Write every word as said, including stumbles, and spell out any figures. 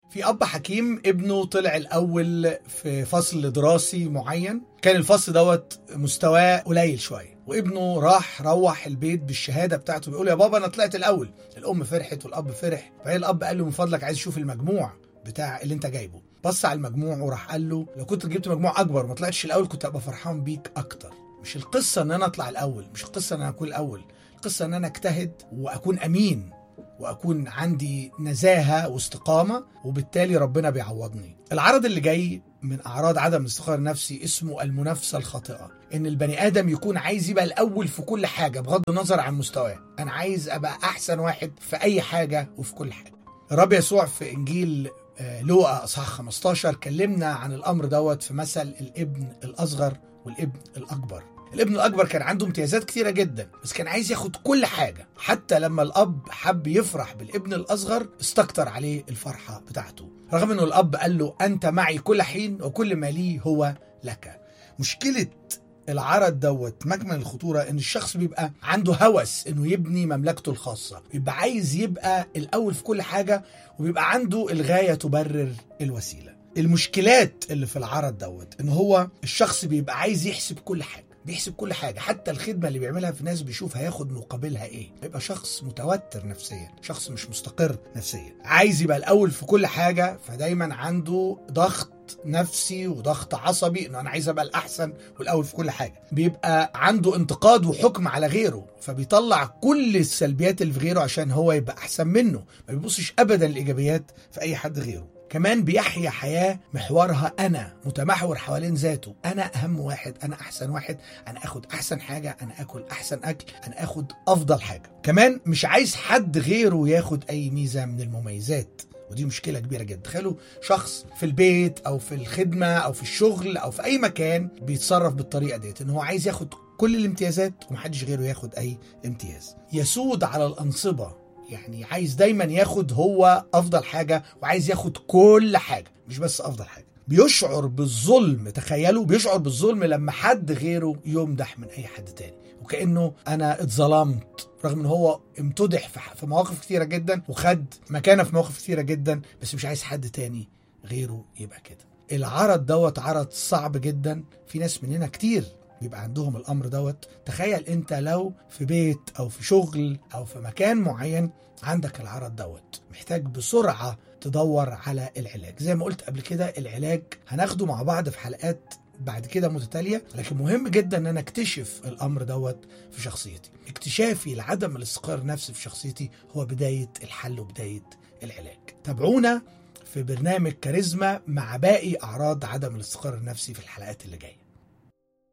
في أب حكيم ابنه طلع الأول في فصل دراسي معين، كان الفصل دوت مستواه قليل شوية، وابنه راح روح البيت بالشهادة بتاعته بيقول يا بابا أنا طلعت الأول. الأم فرحت والأب فرح، فهي الأب قال له من فضلك عايز أشوف المجموع بتاع اللي أنت جايبه. بص على المجموع وراح قال له لو كنت جبت مجموع أكبر ما طلعتش الأول كنت أبقى فرحان بيك أكتر. مش القصة أن أنا أطلع الأول، مش القصة أن أنا أكون الأول، القصة أن أنا أجتهد وأكون أمين وأكون عندي نزاهة واستقامة، وبالتالي ربنا بيعوضني. العرض اللي جاي من أعراض عدم الاستقرار النفسي اسمه المنافسة الخاطئة، إن البني آدم يكون عايز يبقى الأول في كل حاجة بغض النظر عن مستواه. أنا عايز أبقى أحسن واحد في أي حاجة وفي كل حاجة. الرب يسوع في إنجيل لوقا اصحاح خمستاشر كلمنا عن الأمر دوت في مثل الابن الأصغر والابن الأكبر. الابن الأكبر كان عنده امتيازات كتيرة جدا، بس كان عايز ياخد كل حاجة، حتى لما الأب حب يفرح بالابن الأصغر استكتر عليه الفرحة بتاعته، رغم أنه الأب قال له أنت معي كل حين وكل ما لي هو لك. مشكلة العرض دوت مجمل الخطورة ان الشخص بيبقى عنده هوس انه يبني مملكته الخاصة، بيبقى عايز يبقى الأول في كل حاجة، وبيبقى عنده الغاية تبرر الوسيلة. المشكلات اللي في العرض دوت ان هو الشخص بيبقى عايز يحسب كل حاجة، بيحسب كل حاجة، حتى الخدمة اللي بيعملها في ناس بيشوف هياخد مقابلها ايه. بيبقى شخص متوتر نفسيا، شخص مش مستقر نفسيا، عايز يبقى الأول في كل حاجة، فدايما عنده ضغط نفسي وضغط عصبي انه انا عايز ابقى الاحسن والاول في كل حاجه. بيبقى عنده انتقاد وحكم على غيره، فبيطلع كل السلبيات اللي في غيره عشان هو يبقى احسن منه، ما بيبصش ابدا الايجابيات في اي حد غيره. كمان بيحيا حياة محورها أنا، متمحور حوالين ذاته. أنا أهم واحد، أنا أحسن واحد، أنا أخد أحسن حاجة، أنا أكل أحسن أكل، أنا أخد أفضل حاجة. كمان مش عايز حد غيره ياخد أي ميزة من المميزات، ودي مشكلة كبيرة جدا. تخيلوا شخص في البيت أو في الخدمة أو في الشغل أو في أي مكان بيتصرف بالطريقة ديت، إن هو عايز ياخد كل الامتيازات ومحدش غيره ياخد أي امتياز. يسود على الأنصبة، يعني عايز دايما ياخد هو أفضل حاجة وعايز ياخد كل حاجة مش بس أفضل حاجة. بيشعر بالظلم، تخيلوا بيشعر بالظلم لما حد غيره يمدح من أي حد تاني، وكأنه أنا اتظلمت، رغم ان هو امتدح في مواقف كتيرة جدا وخد مكانه في مواقف كتيرة جدا، بس مش عايز حد تاني غيره يبقى كده. العرض دوت عرض صعب جدا، في ناس مننا كتير بيبقى عندهم الامر دوت. تخيل انت لو في بيت او في شغل او في مكان معين عندك العرض دوت، محتاج بسرعة تدور على العلاج. زي ما قلت قبل كده العلاج هناخده مع بعض في حلقات بعد كده متتالية، لكن مهم جدا ان انا اكتشف الامر دوت في شخصيتي. اكتشافي لعدم الاستقرار النفسي في شخصيتي هو بداية الحل وبداية العلاج. تابعونا في برنامج كاريزما مع باقي اعراض عدم الاستقرار النفسي في الحلقات اللي جاية.